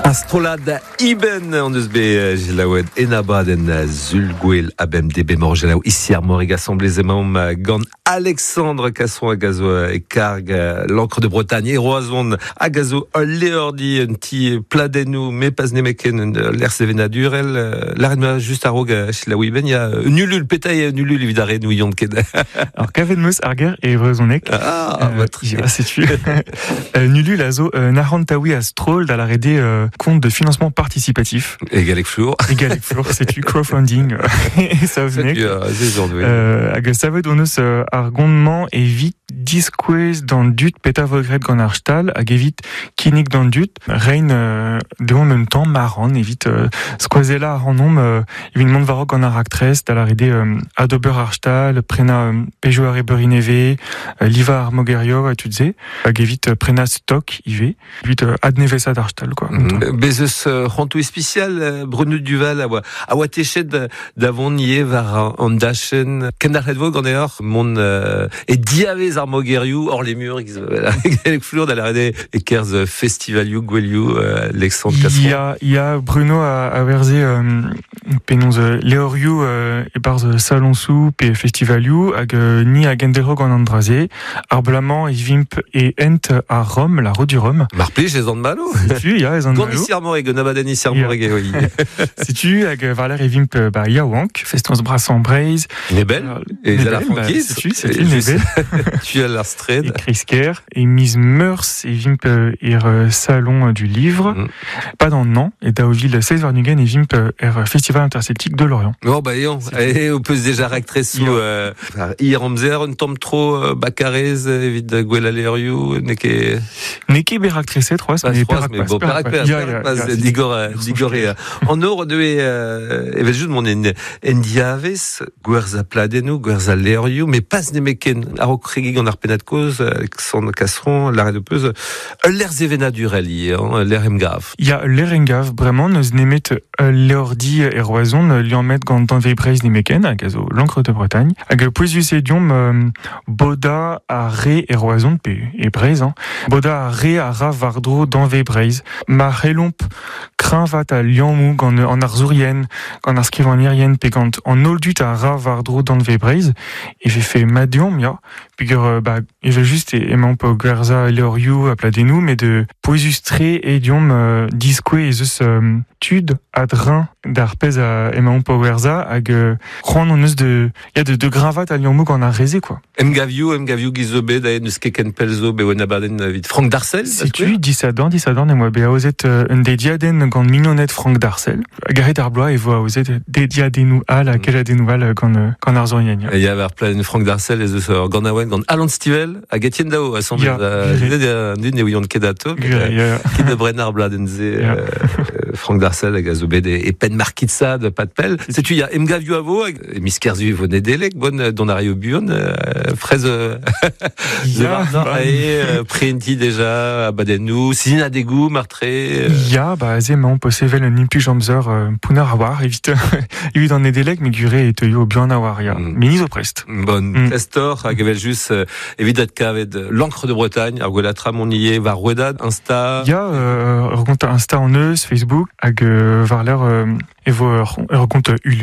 Astrolad Iben on eus be jelaoued enabaden zulgouel abem debe mor jelaou ici ar morig assemblés emaom gant Alexandre Casson a gazo e karg l'encre de Bretagne e roazon a gazo leordi un ti pladenou me pas nemeken l'air sevenadurel l'arrêt juste à rog jelaou Iben ya nulul pétaille nulul évidare nou yont ket. Alors kavenmus arger et vrezonek votre c'est-tu nulul azo narantaoui astrol da la rédé compte de financement participatif. Égalek flour. Égalek flour, c'est-tu crowdfunding. Et ça venait. Hag savet onus ar gondement evit disquez dans dut peta vogret gant ar stal hag evit kinik dans dut rein deon même temps marran evit skoazela ar anom evit mont varok gant ar actress da la rédé adober ar stal prena pejo ar eberineve liva ar mogerio etudze hag evit prena stock ive evit adnevesad ar stal quoi. Bezes rantou spécial Bruno Duval a oa techet d'avon nie var an dachen ken ar redvog gant eo mon e diavez ar mogerioù hor les murs avec flour da la rede e kerz festivalioù gwelioù Alexandre Casson. Ya Bruno a verze penons leorioù e barz salonsou pe festivalioù hag ni a gendelrog an andraze ar blamant e vimp e ent a Rome, la route du Rome. Mar plij ez an malo. Tu ya ez an malo. Gant moreg an abaden isir moreg oui. C'est-tu hag valer e vimp yaouank festons brassant breiz. Nebel et la franquise. C'est-tu nebel. Tu as la stred. Et Crisker et Mise Meurs et vimp salon du livre. Pas dans Nantes et Daoville 16 Varnugen et vimp festival interceltique de Lorient. Oh bah yon, et on peut déjà rectrer sous hier Ramzer un tom trop Bacarez évite Gwela Leriou Neke beraktrese 3 mais bon digor en or de et juste mon endiaves guerza pladenou guerza Leriou mais pas nemeken arokregi gant ar penat cause Alexandre Casson l'arrêt de peuse l'air zevenadurel l'air emgav. Il y a l'air emgav vraiment neus nemet leordi et roison li en met gant danve breiz nemeken a gazo l'encre de Bretagne hag poezus ediom boda a re et roison pe e breiz boda a re a ra vardro danve breiz ma relomp crin vat a lianmou gant an ar zourien gant ar skrivanirien pe gant an oldut a ra vardro danve breiz et j'ai fait madiom ya pugur il veut juste emañ po gwerza leorioù a pladenou mais de poesustre ediom disque et zeus tud adrin d'ar pez a emañ po gwerza hag c'hoant on eus de gravat a lianmou gant ar reze quoi. Emgaviou gizobe da eus keken pelzo be oan abaden vit Franck Darcel. Si tu disadan ne moa be a ozet un de diaden gant mignonet Franck Darcel garet ar bloaz e vo a ozet de diadenou al a kejadenou al gant ar zourien. Et ya var pladen Franck Darcel ez eus gant awen gant Alan Stivel a Etienne Dao a semblé d'une e oion kedato ket de Brennar bladenze Franck Darcel a gazobed e pen markitsa de pat pel. Setu ya emgaviou a vo e miskerzu vo nedelek bon don ar buon frez et prenti déjà abadenou sina degou martré ya emañ po sevel un impu jamzer pounar a war evit an nedelek me gure et teuio bihan a war ya meniz o prest. Bon prestor hag evel just evidat kavet l'encre de Bretagne ar gwelet tramonier var rouedad Insta ya ur kont Insta en eus Facebook hag var l'er evo ur kont